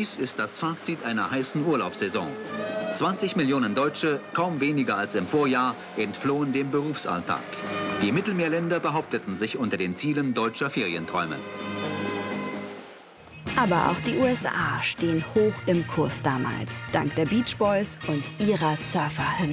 Dies ist das Fazit einer heißen Urlaubssaison. 20 Millionen Deutsche, kaum weniger als im Vorjahr, entflohen dem Berufsalltag. Die Mittelmeerländer behaupteten sich unter den Zielen deutscher Ferienträume. Aber auch die USA stehen hoch im Kurs damals, dank der Beach Boys und ihrer Surferhymne.